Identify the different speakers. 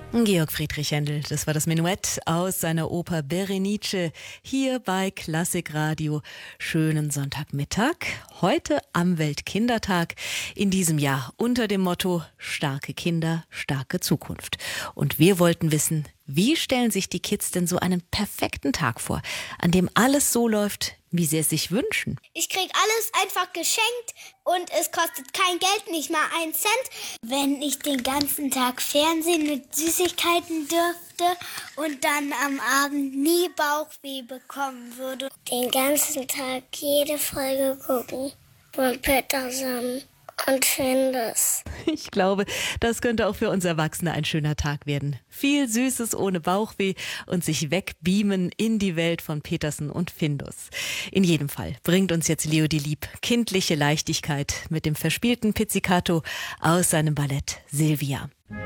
Speaker 1: Georg Friedrich Händel, das war das Menuett aus seiner Oper Berenice hier bei Klassikradio. Schönen Sonntagmittag, heute am Weltkindertag in diesem Jahr unter dem Motto Starke Kinder, starke Zukunft. Und wir wollten wissen, wie stellen sich die Kids denn so einen perfekten Tag vor, an dem alles so läuft, wie sie es sich wünschen?
Speaker 2: Ich krieg alles einfach geschenkt und es kostet kein Geld, nicht mal 1 Cent. Wenn ich den ganzen Tag Fernsehen mit Süßigkeiten dürfte und dann am Abend nie Bauchweh bekommen würde.
Speaker 3: Den ganzen Tag jede Folge gucken von Peterson und Findus.
Speaker 1: Ich glaube, das könnte auch für uns Erwachsene ein schöner Tag werden. Viel Süßes ohne Bauchweh und sich wegbeamen in die Welt von Petersen und Findus. In jedem Fall bringt uns jetzt Leo die Lieb kindliche Leichtigkeit mit dem verspielten Pizzicato aus seinem Ballett Silvia.